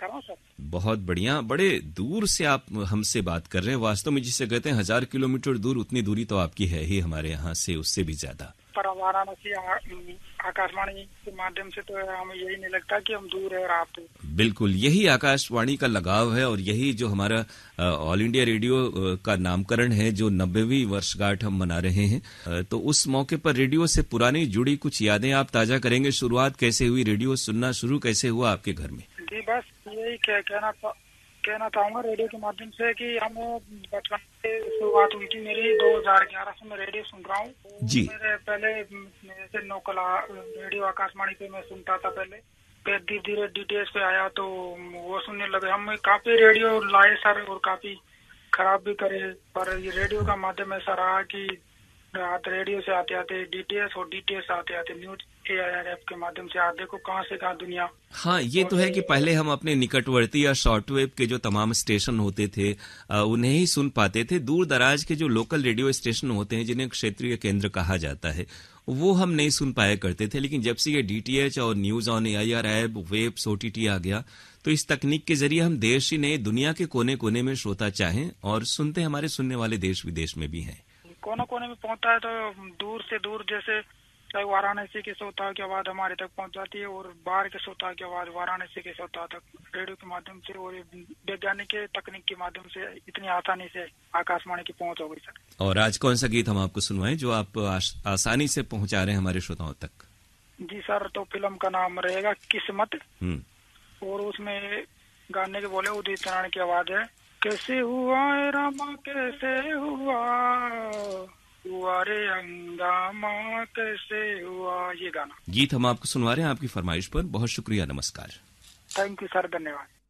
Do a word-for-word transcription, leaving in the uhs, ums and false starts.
कर रहा हूँ सर। बहुत बढ़िया, बड़े दूर से आप हमसे बात कर रहे हैं। वास्तव में जिसे कहते हैं हजार किलोमीटर दूर, उतनी दूरी तो आपकी है ही हमारे यहाँ से, उससे भी ज्यादा। पर वाराणसी आकाशवाणी के माध्यम से तो हमें यही नहीं लगता कि हम दूर है और आप तो। बिल्कुल, यही आकाशवाणी का लगाव है और यही जो हमारा ऑल इंडिया रेडियो का नामकरण है, जो नब्बेवीं वर्षगांठ हम मना रहे हैं। तो उस मौके पर रेडियो से पुरानी जुड़ी कुछ यादें आप ताजा करेंगे। शुरुआत कैसे हुई, रेडियो सुनना शुरू कैसे हुआ आपके घर में? जी बस यही कहना कहना चाहूंगा रेडियो के माध्यम से कि हम बचपन से शुरुआत हुई थी मेरी दो हज़ार ग्यारह से मैं रेडियो सुन रहा हूँ जी। मेरे पहले जैसे नौकला रेडियो आकाशवाणी पे मैं सुनता था पहले, फिर धीरे धीरे डीटीएच पे आया तो वो सुनने लगे। हम काफी रेडियो लाए सर और काफी खराब भी करे, पर ये रेडियो का माध्यम ऐसा रहा कि रात रेडियो से आते आते डीटीएच और डीटीएच आते आते न्यूज एआईआरएफ के माध्यम से आज देखो कहां से कहां दुनिया। हाँ, ये तो है कि पहले हम अपने निकटवर्ती या शॉर्टवेव के जो तमाम स्टेशन होते थे उन्हें ही सुन पाते थे। दूर दराज के जो लोकल रेडियो स्टेशन होते हैं, जिन्हें क्षेत्रीय केंद्र कहा जाता है, वो हम नहीं सुन पाया करते थे। लेकिन जब से ये डीटीएच और news on AIRF, webs, OTT आ गया, तो इस तकनीक के जरिए हम देश ही नहीं दुनिया के कोने कोने में श्रोता चाहें और सुनते, हमारे सुनने वाले देश विदेश में भी हैं। कोने कोने में पहुंचता है तो दूर से दूर, जैसे वाराणसी के श्रोता की आवाज हमारे तक पहुंच जाती है और बाहर के श्रोता की आवाज वाराणसी के श्रोता तक रेडियो के माध्यम से और वैज्ञानिक के तकनीक के माध्यम से इतनी आसानी से आकाशवाणी की पहुंच हो गई सर। और आज कौन सा गीत हम आपको सुनवाएं जो आप आस, आसानी से पहुंचा रहे हैं हमारे श्रोताओं तक? जी सर, तो फिल्म का नाम रहेगा किस्मत और उसमें गाने के बोले उदित नारायण की आवाज है। कैसे हुआ है रामा कैसे हुआ हुआ रे हंगामा कैसे हुआ, ये गाना। गीत हम आपको सुनवा रहे हैं आपकी फरमाइश पर। बहुत शुक्रिया, नमस्कार। थैंक यू सर, धन्यवाद।